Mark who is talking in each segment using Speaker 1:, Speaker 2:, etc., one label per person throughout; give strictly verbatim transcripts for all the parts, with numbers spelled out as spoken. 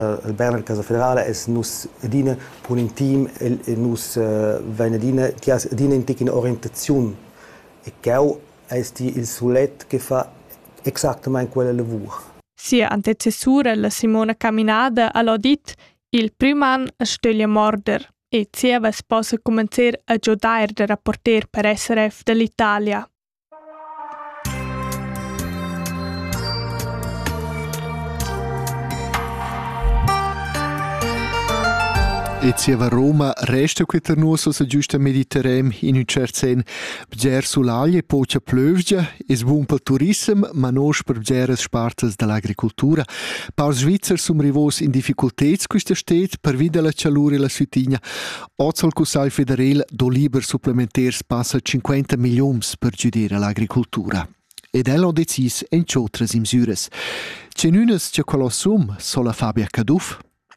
Speaker 1: Il Berner Casa Federale è nus adina con un team e nus vein adina ti has adina in tic in orientazione e che è il sulet che fa esattamente quella lavoro.
Speaker 2: Sia antecessura la Simona Caminada ha dit il primo anno a steglia morder e zieva es possa cominciare a giocare da rapporter per S R F dell'Italia.
Speaker 3: E zieva Roma resta qui per noi so giusta mediterem in un certo sen. Bger sulaglie pocia plövgia, es buon per turism, ma nos per bgeres spartas dell'agricoltura. Paus Svizzer sum rivos in difficultets questa stet per vida la cialura e la sutigna. Ozol Cussal Federal do liber supplementers passa cinquanta milions per giudere l'agricoltura. Ed el ho decis en ciotras imsures. C'è nunes c'è quello sum, sola Fabia Caduff.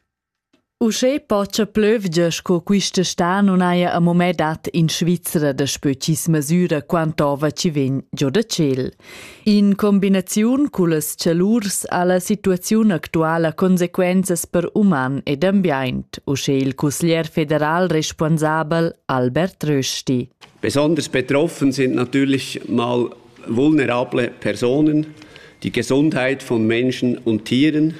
Speaker 4: Usce pocia plövgia sco quista sta non haja a moment dat in Svizzera da spöcis masura quant'ova ci vegn giò da ciel. In combinazione con las cialurs alla situazione attuale consequenze per uman ed ambient, usce il Consiglier federal responsabel Albert Rösti.
Speaker 5: Besonders betroffen sind natürlich mal vulnerable Personen, die Gesundheit von Menschen und Tieren,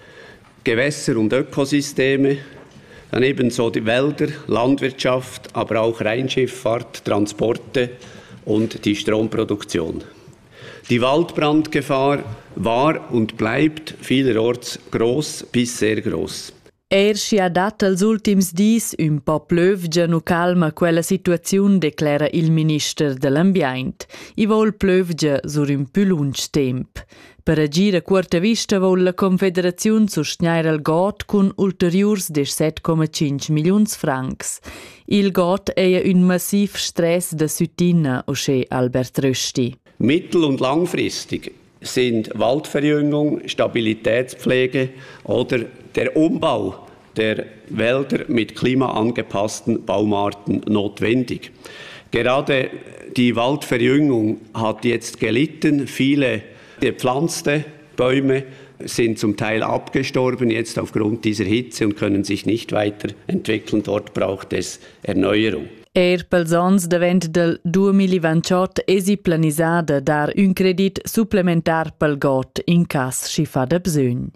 Speaker 5: Gewässer und Ökosysteme, dann ebenso die Wälder, Landwirtschaft, aber auch Rheinschifffahrt, Transporte und die Stromproduktion. Die Waldbrandgefahr war und bleibt vielerorts groß bis sehr groß.
Speaker 4: Er si ha dat als ultims dis un po plövgia no calma quella situazione, declara il minister dell'Ambient. I vol plövgia sur un più lunch temp. Per agir a quarta vista vol la Confederazione sosteniere il G O T con ulteriors de sette komma cinque milions francs. Il G O T è un massiv stress da Südtina, usce Albert Rösti.
Speaker 5: Mittel- und langfristig sind Waldverjüngung, Stabilitätspflege oder der Umbau der Wälder mit klimaangepassten Baumarten notwendig. Gerade die Waldverjüngung hat jetzt gelitten. Viele gepflanzte Bäume sind zum Teil abgestorben jetzt aufgrund dieser Hitze und können sich nicht weiterentwickeln. Dort braucht es Erneuerung.
Speaker 4: Er pels ons davent del duemilaventotto esi planisada dar un credit supplementar pel G O T in cas si fa da bsögn.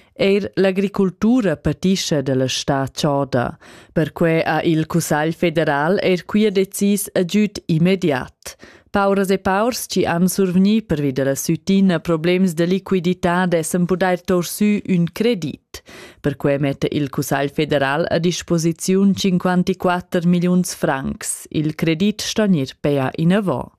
Speaker 4: Er l'agricultura patisce della sta cioda, perque a il Consiglio federal er qui decis aggiut immediat. Pauras e paurs ci han surveni per vida la Südtina problems de liquidità dessen podair torsu un credit, perque mette il Consiglio federal a disposizione cinquantaquattro milions francs. Il credit stonir pea in avò.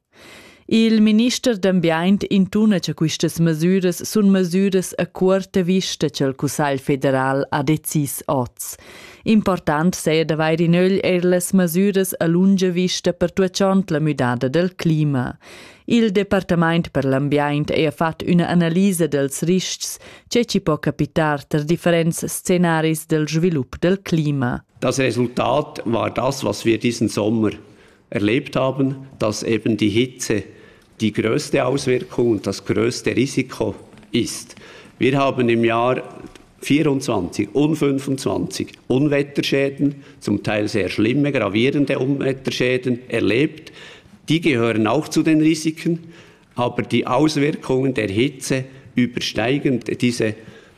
Speaker 4: Il minister d'Ambient intuna che quistas mesures sun mesures a quarta vista che il Consiglio federal ha decis oz. Important sei davai in öl er las mesures a lunga vista per tuachont la mudada del clima. Il Departament per l'Ambient ha fatto una analisi dels riscs che ci può capitar ter differents scenaris del svilupp del clima.
Speaker 5: Das Resultat war das, was wir diesen Sommer erlebt haben, dass eben die Hitze die größte Auswirkung und das größte Risiko ist. Wir haben im Jahr vierundzwanzig und fünfundzwanzig Unwetterschäden, zum Teil sehr schlimme, gravierende Unwetterschäden erlebt. Die gehören auch zu den Risiken, aber die Auswirkungen der Hitze übersteigen diese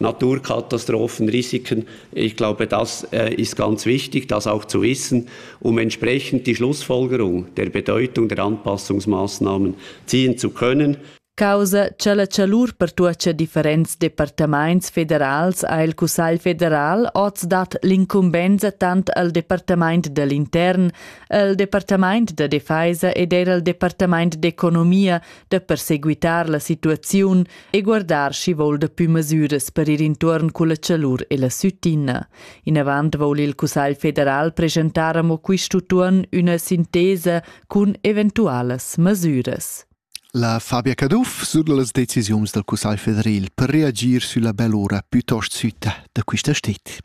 Speaker 5: Naturkatastrophenrisiken. Ich glaube, das äh, ist ganz wichtig, das auch zu wissen, um entsprechend die Schlussfolgerung der Bedeutung der Anpassungsmaßnahmen ziehen zu können.
Speaker 4: Causa che la cialur per tuace differents departaments federals a il Consiglio federal oz dat l'incumbenza tant al Departament dell'Intern, al Departament de Defesa ed era al Departament d'Economia de perseguitar la situazione e guardar si vol de più mesures per ir intorn con la cialur e la Südtina. In avant vol il Consiglio federal presentaramo quistu tuon una sintesa con eventuales mesures.
Speaker 3: La Fabia Caduff sulle le decisioni del Consiglio federale per reagire sulla bell'ora piuttosto sütta da questa stet.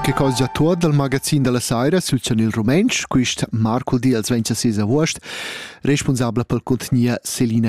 Speaker 3: che cosa già tutto dal magazzino della Saira sul Channel Rumensch, quist Marco Diels ventisei agosto, responsabile per il contenuto Selina